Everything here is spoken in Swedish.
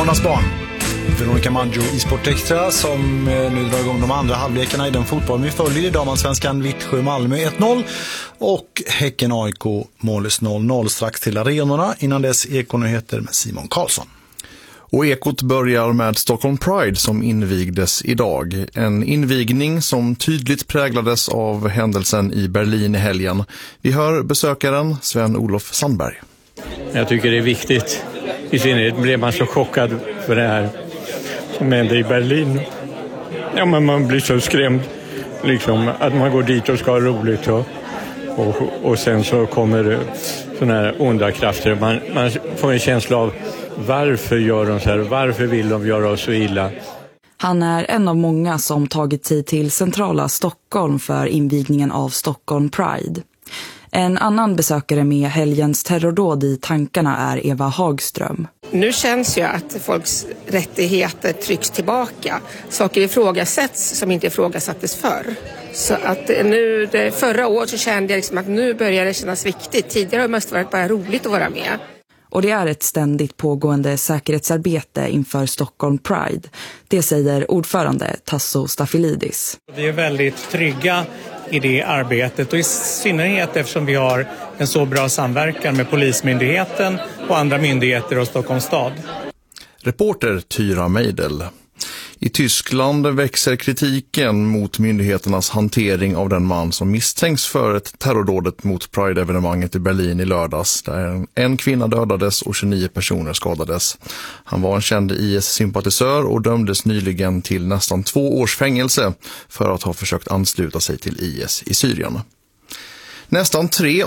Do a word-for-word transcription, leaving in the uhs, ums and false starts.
Måndagsbarn. Veronica Maggio i Sport Extra som nu drar igång de andra halvlekarna i den fotboll vi följer i Damallsvenskan. Vittsjö Malmö ett noll och Häcken A I K mållös noll noll strax till arenorna. Innan dess Ekonyheter med Simon Karlsson. Och Ekot börjar med Stockholm Pride som invigdes idag. En invigning som tydligt präglades av händelsen i Berlin i helgen. Vi hör besökaren Sven-Olof Sandberg. Jag tycker det är viktigt. I synnerhet blev man så chockad för det här som hände i Berlin. Ja, men man blir så skrämd liksom, att man går dit och ska ha roligt och, och, och sen så kommer det såna här onda krafter. Man, man får en känsla av varför gör de så här, varför vill de göra oss så illa? Han är en av många som tagit sig till centrala Stockholm för invigningen av Stockholm Pride. En annan besökare med helgens terrordåd i tankarna är Eva Hagström. Nu känns ju att folks rättigheter trycks tillbaka. Saker ifrågasätts som inte ifrågasattes förr. Så att nu, det, förra året så kände jag liksom att nu börjar det kännas viktigt. Tidigare har det mest varit bara roligt att vara med. Och det är ett ständigt pågående säkerhetsarbete inför Stockholm Pride. Det säger ordförande Tasso Staffilidis. Vi är väldigt trygga i det arbetet och i synnerhet eftersom vi har en så bra samverkan med Polismyndigheten och andra myndigheter och Stockholms stad. Reporter Tyra Meidel. I Tyskland växer kritiken mot myndigheternas hantering av den man som misstänks för ett terrordådet mot Pride-evenemanget i Berlin i lördags, där en kvinna dödades och tjugonio personer skadades. Han var en känd I S-sympatisör och dömdes nyligen till nästan två års fängelse för att ha försökt ansluta sig till I S i Syrien. Nästan tre